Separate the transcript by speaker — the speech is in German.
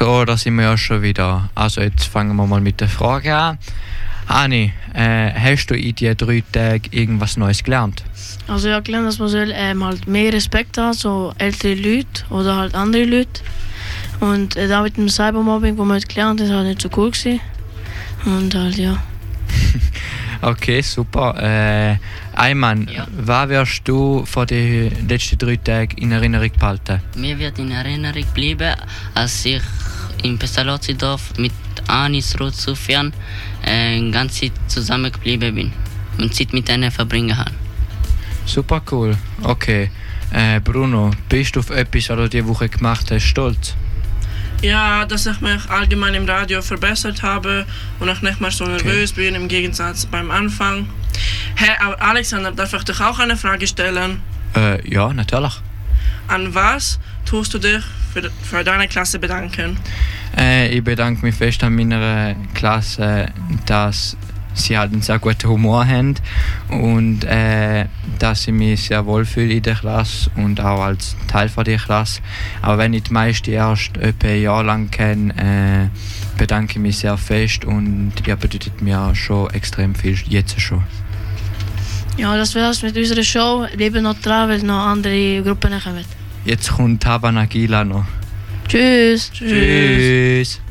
Speaker 1: So, da sind wir ja schon wieder. Also jetzt fangen wir mal mit der Frage an. Ani, hast du in diesen 3 Tagen irgendwas Neues gelernt?
Speaker 2: Also ich habe gelernt, dass man soll, halt mehr Respekt haben, so ältere Leute oder halt andere Leute. Und da mit dem Cybermobbing, wo man halt gelernt hat, ist halt nicht so cool gewesen. Und halt, ja.
Speaker 1: Okay, super. Ayman,
Speaker 3: Ja.
Speaker 1: was wirst du von den letzten 3 Tagen in Erinnerung behalten?
Speaker 3: Mir wird in Erinnerung bleiben, als ich im Pestalozzi-Dorf mit Anis Ruth Sufjan ganze Zeit zusammengeblieben bin und Zeit mit ihnen verbringen habe.
Speaker 1: Super cool. Okay. Bruno, bist du auf etwas, was du diese Woche gemacht hast, stolz?
Speaker 4: Ja, dass ich mich allgemein im Radio verbessert habe und ich nicht mehr so nervös bin, im Gegensatz beim Anfang. Hey, aber Alexander, darf ich dich auch eine Frage stellen?
Speaker 1: Ja, natürlich.
Speaker 4: An was tust du dich für deine Klasse bedanken?
Speaker 1: Ich bedanke mich fest an meiner Klasse, dass sie halt einen sehr guten Humor haben und dass ich mich sehr wohlfühle in der Klasse und auch als Teil von der Klasse. Aber wenn ich die meisten erst etwa ein Jahr lang kenne, bedanke ich mich sehr fest und ihr bedeutet mir schon extrem viel, jetzt schon.
Speaker 2: Ja, das wär's mit unserer Show. Bleiben noch dran, weil noch andere Gruppen kommen.
Speaker 1: Jetzt kommt Havana Gila noch.
Speaker 2: Tschüss.
Speaker 1: Tschüss.